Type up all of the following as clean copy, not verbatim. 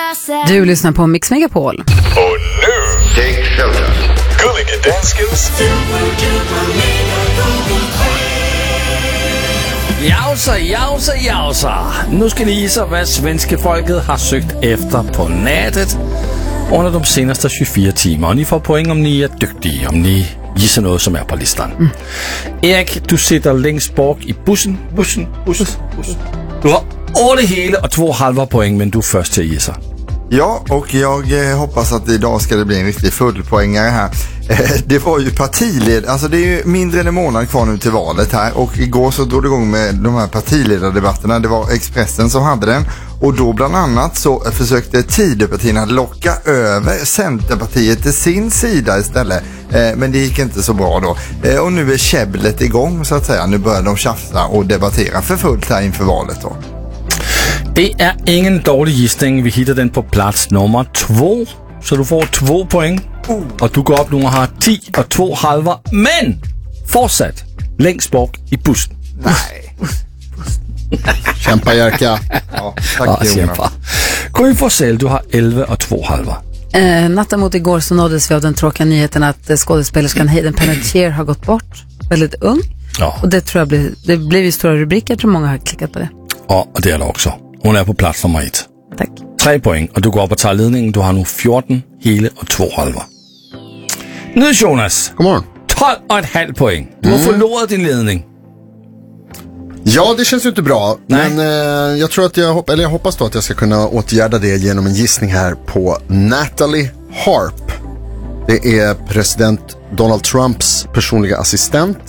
Du lyssnar på Mix Megapol. Och nu, Take shelter. Gullige Danskens Jausa. Nu ska ni gissa vad svenska folket har sökt efter på nätet under de senaste 24 timmar. Och ni får poäng om ni är duktiga, om ni gissar något som är på listan. Erik, du sitter längst bak i bussen. Du har 8 hela och 2 halva poäng, men du är först till att gissa. Ja, och jag hoppas att idag ska det bli en riktig fullpoängare här. Det var ju alltså det är ju mindre än en månad kvar nu till valet här, och igår så drog det igång med de här partiledardebatterna. Det var Expressen som hade den, och då bland annat så försökte Tidöpartierna locka över Centerpartiet till sin sida istället, men det gick inte så bra då. Och nu är käbblet igång så att säga. Nu börjar de tjafsa och debattera för fullt här inför valet då. Det är ingen dålig gissning. Vi hittar den på plats nummer 2. Så du får 2 poäng. Och du går upp nu och har 10 och 2 halva. Men fortsätt längst bak i bussen. Nej. Kämpa, Jerka. Ja, tack Jonas. Gry Forssell, du har 11 och 2 halva. Natten mot igår så nåddes vi av den tråkiga nyheten att skådespelerskan Hayden Panettiere har gått bort. Väldigt ung. Ja. Och det tror jag det blev ju stora rubriker. Jag tror många har klickat på det. Ja, det är det också. Hon är på plats nummer 1. Tack. 3 poäng, och du går upp och tar ledningen. Du har nu 14 hela och 2 halva. Nu Jonas. God morgon. 12,5 poäng. Du har förlorat din ledning. Ja, det känns ju inte bra. Nej. Men jag tror att jag hoppas då att jag ska kunna åtgärda det genom en gissning här på Natalie Harp. Det är president Donald Trumps personliga assistent.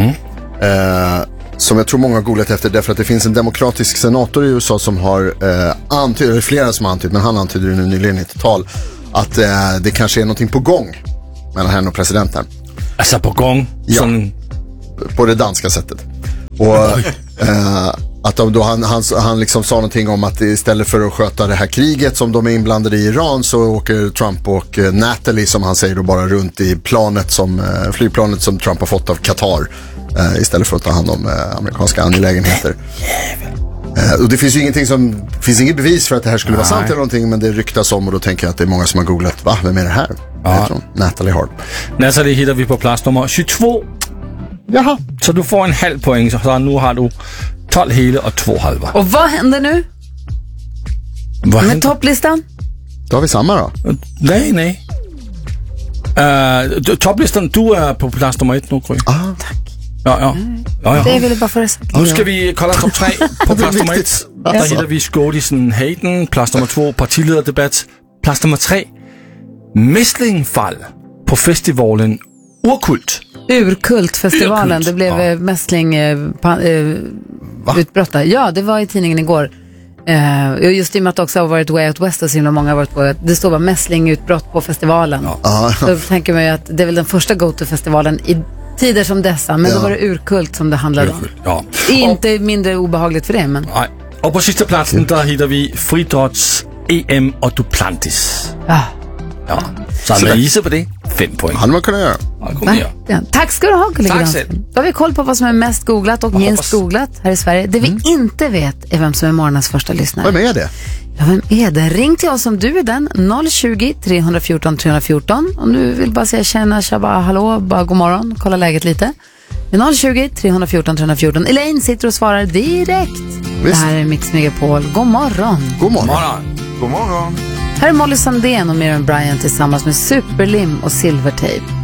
Som jag tror många har googlat efter, därför att det finns en demokratisk senator i USA som har antytt, eller flera som har antytt, men han antyder nu nyligen i ett tal att det kanske är någonting på gång mellan henne och presidenten. Alltså på gång? Ja, på det danska sättet. Och att då han liksom sa någonting om att istället för att sköta det här kriget som de är inblandade i Iran, så åker Trump och Natalie, som han säger då, bara runt i flygplanet som Trump har fått av Qatar, istället för att ta hand om amerikanska angelägenheter. Och det finns ju finns inget bevis för att det här skulle vara sant eller någonting, men det ryktas om, och då tänker jag att det är många som har googlat, va, vem är det här? Natalie Harp. Natalie hittar vi på plats nummer 22. Jaha. Så du får en halv poäng, så nu har du 12 hela och 2 halva. Och vad händer nu? Med topplistan? Då har vi samma då. Nej. Topplistan, du är på plats nummer 1 nu, Gry. Tack. Ja. Det ville bara få det sagt. Nu ska vi kolla topp 3 på plats nummer 1. Där hittar vi skådisen Hayden. Plats nummer 2, partiledardebatt. Plats nummer 3, mässlingfall på festivalen Urkult. Urkultfestivalen. Det blev mässling utbrott där. Ja, det var i tidningen igår. Just i och med att det också har varit Way Out West och så himla många har varit på. Det står bara mässlingutbrott på festivalen. Så tänker man ju att det är väl den första go-to-festivalen i tider som dessa. Men då var det urkult som det handlade om. Ja. Inte mindre obehagligt för det, men... Nej. Och på sista platsen där hittar vi Friidrotts EM och Duplantis. Ja. Så han gissar på det. 5 poäng. Han man kunna göra. Tack ska du ha, kollega. Tack själv. Då har vi koll på vad som är mest googlat och minst googlat här i Sverige. Det vi inte vet är vem som är morgonens första lyssnare. Vem är det? Ja, vem är det? Ring till oss om du är den. 020-314 314. Om du vill bara säga tjena, tjaba, hallå, bara god morgon, kolla läget lite. 020-314 314. Elaine sitter och svarar direkt. Visst. Det här är Mix Megapol. God morgon. God morgon. God morgon. Här är Molly Sandén och Miriam Bryant tillsammans med Superlim och Silvertape.